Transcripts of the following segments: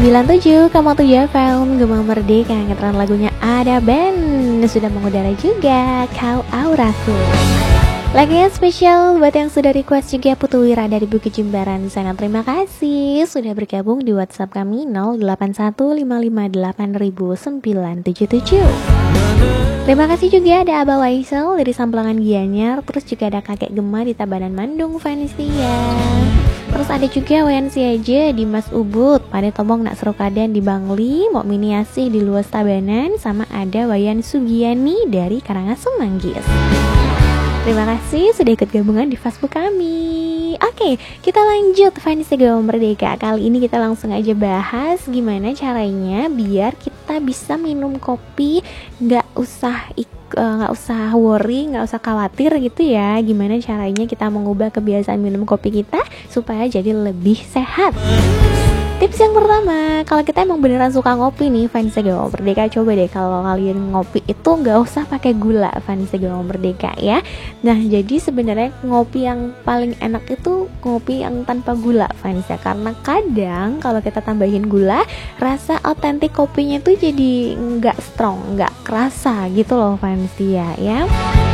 97,7 FM Gemang Merdeka, ngetren lagunya Ada Band sudah mengudara juga, Kau Auraku. Lagunya spesial buat yang sudah request juga, Putu Wira dari Bukit Jimbaran. Sangat terima kasih sudah bergabung di WhatsApp kami 0815580977. Terima kasih juga ada Abah Waisel dari Samplangan Gianyar. Terus juga ada Kakek Gema di Tabanan Mandung, Vanisia. Terus ada juga WNC aja di Mas Ubud, Pada Tombong Nak Serokadan di Bangli, Mok Mini Asih di Luas Tabanan, sama ada Wayan Sugiani dari Karangasem Manggis. Terima kasih sudah ikut gabungan di Facebook kami. Oke, kita lanjut Vanessa Gawang Merdeka. Kali ini kita langsung aja bahas gimana caranya biar kita bisa minum kopi nggak usah worry, nggak usah khawatir gitu ya. Gimana caranya kita mengubah kebiasaan minum kopi kita supaya jadi lebih sehat. Tips yang pertama, kalau kita emang beneran suka ngopi nih, Vanessa Gawang Merdeka, coba deh kalau kalian ngopi itu nggak usah pakai gula, Vanessa Gawang Merdeka ya. Nah, jadi sebenarnya ngopi yang paling enak itu ngopi yang tanpa gula, Vanessa, karena kadang kalau kita tambahin gula, rasa otentik kopinya tuh jadi nggak strong, nggak kerasa gitu loh, Vanessa ya.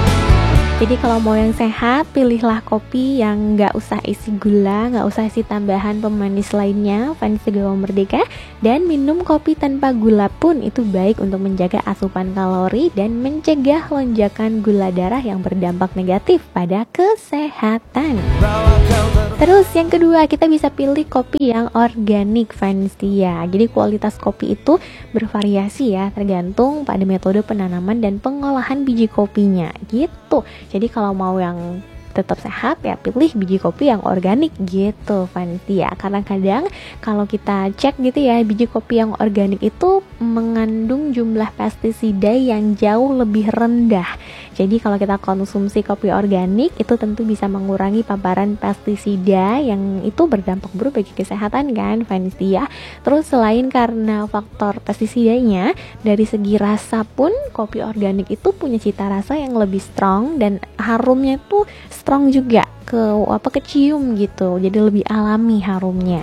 Jadi kalau mau yang sehat, pilihlah kopi yang nggak usah isi gula, nggak usah isi tambahan pemanis lainnya, Vanessa Gawang Merdeka. Dan minum kopi tanpa gula pun itu baik untuk menjaga asupan kalori dan mencegah lonjakan gula darah yang berdampak negatif pada kesehatan. Terus yang kedua, kita bisa pilih kopi yang organik, Vanessa. Jadi kualitas kopi itu bervariasi ya, tergantung pada metode penanaman dan pengolahan biji kopinya gitu. Jadi kalau mau yang tetap sehat ya pilih biji kopi yang organik gitu, Vanessa. Karena kadang kalau kita cek gitu ya, biji kopi yang organik itu mengandung jumlah pestisida yang jauh lebih rendah. Jadi kalau kita konsumsi kopi organik itu tentu bisa mengurangi paparan pestisida yang itu berdampak buruk bagi kesehatan kan, Vanessa. Terus selain karena faktor pestisidanya, dari segi rasa pun kopi organik itu punya cita rasa yang lebih strong dan harumnya tuh strong juga kecium gitu. Jadi lebih alami harumnya.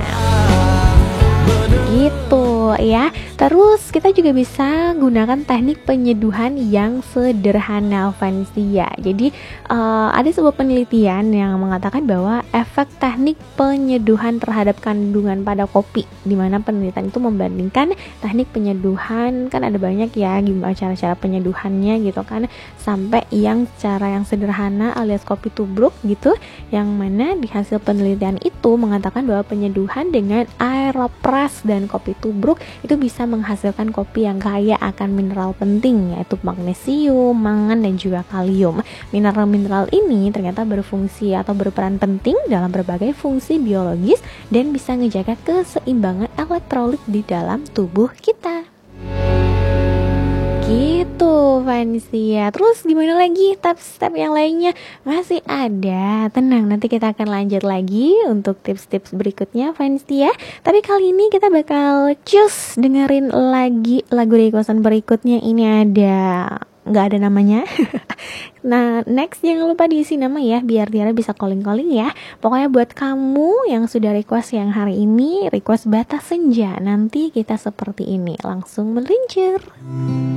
Gitu ya. Terus kita juga bisa gunakan teknik penyeduhan yang sederhana, Vanessa. Jadi ada sebuah penelitian yang mengatakan bahwa efek teknik penyeduhan terhadap kandungan pada kopi, di mana penelitian itu membandingkan teknik penyeduhan, kan ada banyak ya gimana cara-cara penyeduhannya gitu kan, sampai yang cara yang sederhana alias kopi tubruk gitu, yang mana di hasil penelitian itu mengatakan bahwa penyeduhan dengan aeropress dan kopi tubruk itu bisa menghasilkan kopi yang kaya akan mineral penting, yaitu magnesium, mangan, dan juga kalium. Mineral-mineral ini ternyata berfungsi atau berperan penting dalam berbagai fungsi biologis dan bisa menjaga keseimbangan elektrolit di dalam tubuh kita. Gitu, Vanessa. Terus gimana lagi tips-tips yang lainnya? Masih ada. Tenang, nanti kita akan lanjut lagi untuk tips-tips berikutnya, Vanessa. Tapi kali ini kita bakal dengerin lagi lagu requestan berikutnya. Ini ada nggak ada namanya. Nah, next jangan lupa diisi nama ya, biar Tiara bisa calling-calling ya. Pokoknya buat kamu yang sudah request yang hari ini, request Batas Senja, nanti kita seperti ini, langsung meluncur.